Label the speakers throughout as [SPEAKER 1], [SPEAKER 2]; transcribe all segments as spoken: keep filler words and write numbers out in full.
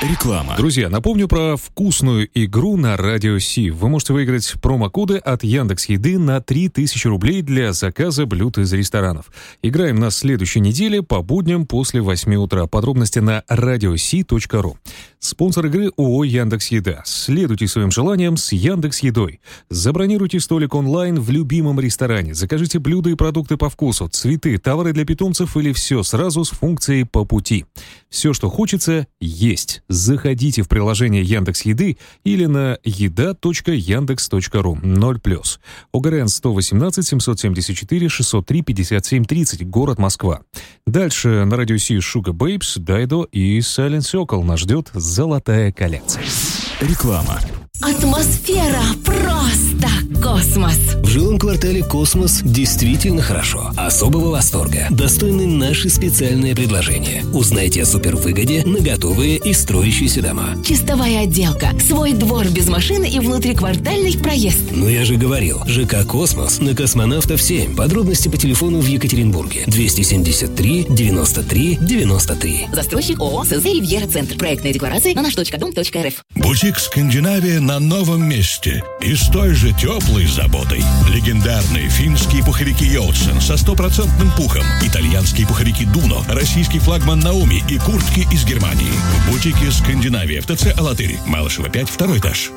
[SPEAKER 1] Реклама.
[SPEAKER 2] Друзья, напомню про вкусную игру на Радио Си. Вы можете выиграть промокоды от Яндекс.Еды на три тысячи рублей для заказа блюд из ресторанов. Играем на следующей неделе по будням после восьми утра. Подробности на радиоси точка ру. Спонсор игры ООО «Яндекс.Еда». Следуйте своим желаниям с Яндекс.Едой. Забронируйте столик онлайн в любимом ресторане. Закажите блюда и продукты по вкусу, цветы, товары для питомцев или все сразу с функцией «По пути». Все, что хочется, есть. Заходите в приложение Яндекс.Еды или на еда точка яндекс точка ру. ноль плюс. ОГРН сто восемнадцать семьсот семьдесят четыре шестьсот три пятьдесят семь тридцать, город Москва. Дальше на радио Си Sugar Babes, Дайдо и Silent Circle нас ждет золотая коллекция.
[SPEAKER 1] Реклама.
[SPEAKER 3] Атмосфера просто космос.
[SPEAKER 4] В жилом квартале «Космос» действительно хорошо. Особого восторга достойны наши специальные предложения. Узнайте о супервыгоде на готовые и строящиеся дома.
[SPEAKER 3] Чистовая отделка, свой двор без машины и внутриквартальный проезд.
[SPEAKER 4] Ну я же говорил, ЖК «Космос» на Космонавтов семь. Подробности по телефону в Екатеринбурге. двести семьдесят три девяносто три девяносто три.
[SPEAKER 3] Застройщик ООО СЗ «Ривьера Центр». Проектная декларация на наш точка дом точка эр эф.
[SPEAKER 5] Бутик «Скандинавия» на новом месте и с той же теплой заботой. Легендарные финские пуховики Йоутсен со стопроцентным пухом, итальянские пуховики Дуно, российский флагман Науми и куртки из Германии. В бутике «Скандинавия» в ТЦ «Алатырь». Малышева пять, второй этаж.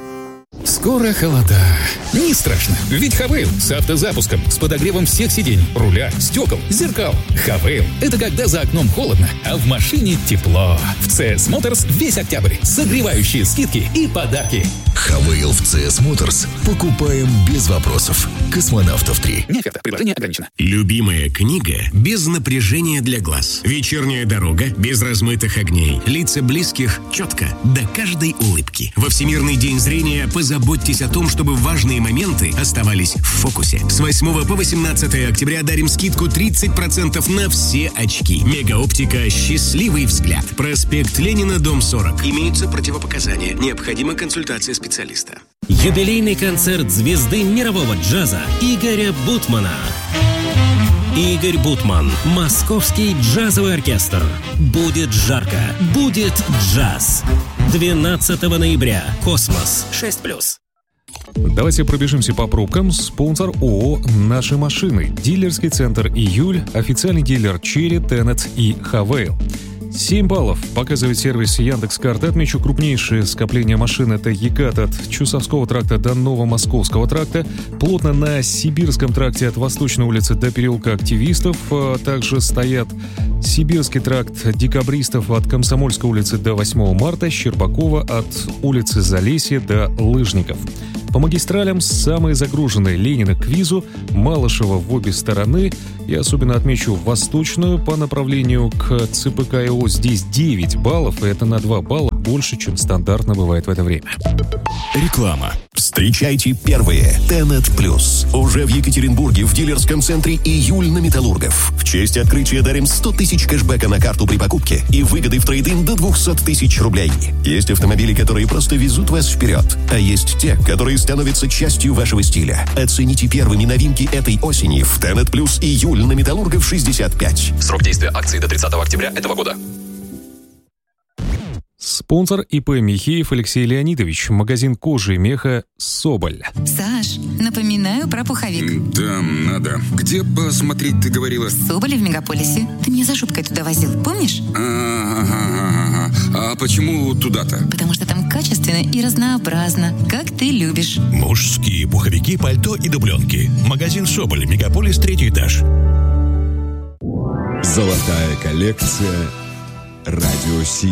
[SPEAKER 6] Скоро холода. Не страшно, ведь Хавейл с автозапуском, с подогревом всех сидений, руля, стекол, зеркал. Хавейл — это когда за окном холодно, а в машине тепло. В си эс Motors весь октябрь согревающие скидки и подарки.
[SPEAKER 1] Хавейл в си эс Motors. Покупаем без вопросов. Космонавтов три.
[SPEAKER 6] Не оферта, предложение ограничено.
[SPEAKER 7] Любимая книга без напряжения для глаз. Вечерняя дорога без размытых огней. Лица близких четко, до каждой улыбки. Во Всемирный день зрения позаботьтесь о том, чтобы важные моменты оставались в фокусе. С восьмого по восемнадцатое октября дарим скидку тридцать процентов на все очки. Мегаоптика «Счастливый взгляд». Проспект Ленина, дом сорок. Имеются противопоказания. Необходима консультация специалиста.
[SPEAKER 8] Юбилейный концерт звезды мирового джаза Игоря Бутмана. Игорь Бутман. Московский джазовый оркестр. Будет жарко. Будет джаз. двенадцатого ноября. Космос. шесть плюс.
[SPEAKER 2] Давайте пробежимся по пробкам. Спонсор ООО «Наши машины». Дилерский центр «Июль». Официальный дилер «Черри», «Теннет» и «Хавейл». семь баллов показывает сервис Яндекс.Карты. Отмечу крупнейшее скопление машин. Это Екат от Чусовского тракта до Новомосковского тракта. Плотно на Сибирском тракте от Восточной улицы до переулка Активистов. Также стоят Сибирский тракт Декабристов от Комсомольской улицы до восьмого марта. Щербакова от улицы Залесья до Лыжников. По магистралям самые загруженные: Ленина к Визу, Малышева в обе стороны. Я особенно отмечу Восточную по направлению к ЦПКИО. Здесь девять баллов, и это на два балла больше, чем стандартно бывает в это время.
[SPEAKER 1] Реклама.
[SPEAKER 4] Встречайте первые Теннет Плюс. Уже в Екатеринбурге в дилерском центре «Июль» на Металлургов. В честь открытия дарим сто тысяч кэшбэка на карту при покупке и выгоды в трейд-ин до двести тысяч рублей. Есть автомобили, которые просто везут вас вперед, а есть те, которые становятся частью вашего стиля. Оцените первыми новинки этой осени в Теннет Плюс «Июль» на Металлургов шестьдесят пять.
[SPEAKER 9] Срок действия акции до тридцатого октября этого года.
[SPEAKER 2] Спонсор ИП Михеев Алексей Леонидович. Магазин кожи и меха «Соболь».
[SPEAKER 10] Саш, напоминаю про пуховик.
[SPEAKER 11] Да, надо. Где посмотреть, ты говорила?
[SPEAKER 10] Соболь в Мегаполисе. Ты меня за шубкой туда возил, помнишь?
[SPEAKER 11] А, а почему туда-то?
[SPEAKER 10] Потому что там качественно и разнообразно, как ты любишь.
[SPEAKER 5] Мужские пуховики, пальто и дубленки. Магазин «Соболь», Мегаполис, третий этаж.
[SPEAKER 1] Золотая коллекция Радио Си.